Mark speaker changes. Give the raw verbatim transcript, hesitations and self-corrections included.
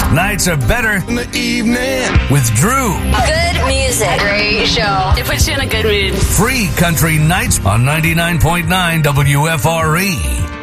Speaker 1: Nights are better in the evening with Drew.
Speaker 2: Good music. Great show.
Speaker 3: It puts you in a good mood.
Speaker 1: Free Country Nights on ninety-nine point nine W F R E.